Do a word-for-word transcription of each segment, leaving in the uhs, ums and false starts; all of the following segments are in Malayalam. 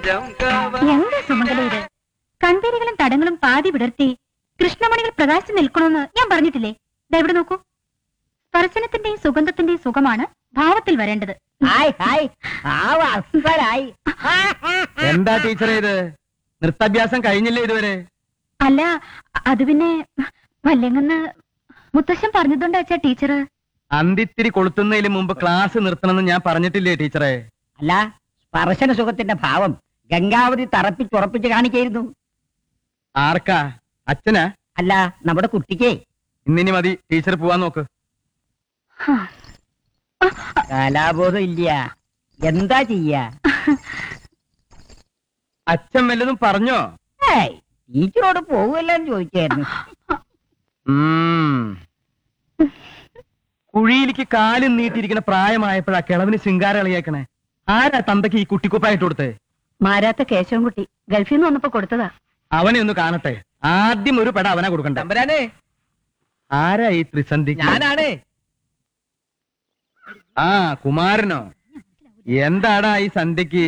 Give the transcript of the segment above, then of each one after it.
എന്താ സുമംഗല ഇത്? കൺപീരികളും തടങ്ങളും പാതി വിടർത്തി കൃഷ്ണമണികൾ പ്രകാശിച്ചു നിൽക്കണമെന്ന് ഞാൻ പറഞ്ഞിട്ടില്ലേ? ഇവിടെ നോക്കൂ. സ്പർശനത്തിന്റെയും സുഗന്ധത്തിന്റെയും സുഖമാണ് ഭാവത്തിൽ വരേണ്ടത്. എന്താ ടീച്ചറെ ഇത്? നൃത്താഭ്യാസം കഴിഞ്ഞില്ലേ ഇതുവരെ? അല്ല, അത് പിന്നെ വല്ലെങ്ങന്ന് മുത്തശ്ശൻ പറഞ്ഞതുകൊണ്ട് വെച്ചാ ടീച്ചറ്. അന്തിത്തിരി കൊളുത്തുന്നതിന് മുമ്പ് ക്ലാസ് നിർത്തണമെന്ന് ഞാൻ പറഞ്ഞിട്ടില്ലേ ടീച്ചറെ? അല്ല, സ്പർശന സുഖത്തിന്റെ ഭാവം ഗംഗാവതി തറപ്പിച്ചുറപ്പിച്ച് കാണിക്കായിരുന്നു. ആർക്കാ? അച്ഛനാ? അല്ല, നമ്മുടെ കുട്ടിക്കേ. ഇന്നിനി മതി, ടീച്ചർ പോവാൻ നോക്ക്. കലാബോധം ഇല്ല, എന്താ ചെയ്യാ? അച്ഛൻ വല്ലതും പറഞ്ഞോ? ഏയ്, ടീച്ചറോട് പോവുമല്ലെന്ന് ചോദിച്ചായിരുന്നു. കുഴിയിലേക്ക് കാലും നീട്ടിയിരിക്കുന്ന പ്രായമായപ്പോഴാ കിളവിന് ശൃംഗാരം ഇളകിയേക്കണേ. ആരാ തന്തയ്ക്ക് ഈ കുട്ടിക്കുപ്പായിട്ട് കൊടുത്തേ? മാരാത്ത കേശവൻകുട്ടി ഗൾഫിൽ നിന്ന് വന്നപ്പോ കൊടുത്തതാ. അവനെ ഒന്ന് കാണട്ടെ. ആദ്യം ഒരു പെട അവനാ കൊടുക്കണ്ടേ. ആരാ ഈ ത്രിസന്ധി? ഞാനാണ്. ആ, കുമാരനോ? എന്താടാ ഈ സന്ധ്യക്ക്?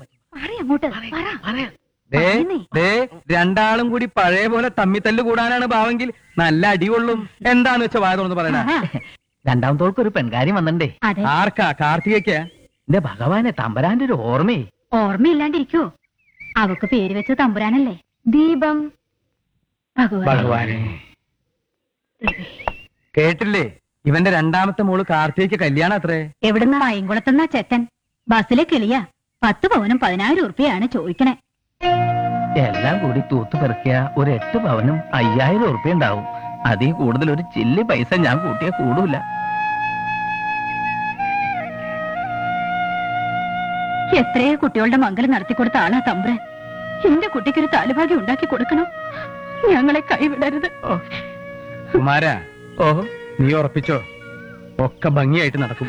രണ്ടാളും കൂടി പഴയ പോലെ തമ്മിത്തല്ല് കൂടാനാണ് ഭാവെങ്കിൽ നല്ല അടികൊള്ളും. എന്താന്ന് വെച്ചാ വായ തുറന്ന് പറയണ. രണ്ടാമത്തോൾക്ക് ഒരു പെൺകാര്യം വന്നിണ്ടേ. ആർക്കാ? കാർത്തികയ്ക്കാ? എന്റെ ഭഗവാനെ, തമ്പുരാന്റെ ഒരു ഓർമ്മയെ. ഓർമ്മയില്ലാണ്ടിരിക്കോ? അവക്ക് പേര് വെച്ച തമ്പുരാനല്ലേ. ദീപം. ഭഗവാനെ, കേട്ടില്ലേ? ഇവന്റെ രണ്ടാമത്തെ മോള് കാർത്തികയ്ക്ക് കല്യാണം അത്രേ. എവിടുന്ന? മയങ്കുളത്തുന്ന ചെറ്റൻ. ബസ്സിലെ കിളിയാ. പത്ത് പവനും പതിനായിരം ഉറുപ്പിയാണ് ചോദിക്കണേ. എല്ലാം കൂടി തൂത്ത് പെറുക്കിയ ഒരു എട്ട് പവനും അയ്യായിരം ഉറുപ്പ്യ ഉണ്ടാവും. അതിൽ കൂടുതൽ ഒരു ചില്ലി പൈസ ഞാൻ കൂട്ടിയാ കൂടൂല. എത്രയോ കുട്ടികളുടെ മംഗലം നടത്തിക്കൊടുത്ത ആളാ തമ്പുരാൻ. എന്റെ കുട്ടിക്കൊരു താലുഭാഗ്യം ഉണ്ടാക്കി കൊടുക്കണം. ഞങ്ങളെ കൈവിടരുത്. കുമാരാ, ഓ, നീ ഉറപ്പിച്ചോ? ഒക്കെ ഭംഗിയായിട്ട് നടക്കും.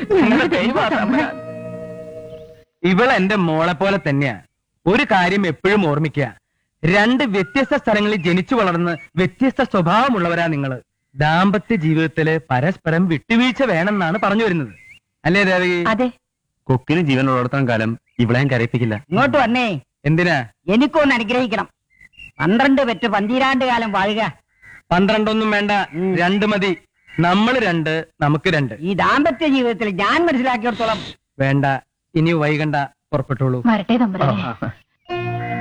ഇവൾ എന്റെ മോളെ പോലെ തന്നെയാ. ഒരു കാര്യം എപ്പോഴും ഓർമ്മിക്കുക, രണ്ട് വ്യത്യസ്ത സ്ഥലങ്ങളിൽ ജനിച്ചു വളർന്ന് വ്യത്യസ്ത സ്വഭാവമുള്ളവരാ നിങ്ങള്. ദാമ്പത്യ ജീവിതത്തില് പരസ്പരം വിട്ടുവീഴ്ച വേണമെന്നാണ് പറഞ്ഞു വരുന്നത്, അല്ലേ ദേവകി? അതെ. കൊക്കിന് ജീവനുള്ളിടത്തോളം കാലം ഇവളെയും കരയിപ്പിക്കില്ല. ഇങ്ങോട്ട് വന്നേ. എന്തിനാ? എനിക്കൊന്ന് അനുഗ്രഹിക്കണം. പന്ത്രണ്ട് പെറ്റ് പന്തിരാണ്ട് കാലം വാഴുക. പന്ത്രണ്ടൊന്നും വേണ്ട, രണ്ട് മതി. നമ്മൾ രണ്ട്, നമുക്ക് രണ്ട്. ഈ ദാമ്പത്യ ജീവിതത്തിൽ ഞാൻ മനസ്സിലാക്കിയിടത്തോളം വേണ്ട, ഇനി വൈകണ്ട, പുറപ്പെട്ടോളൂ. വരട്ടെ തമ്പുരാനെ.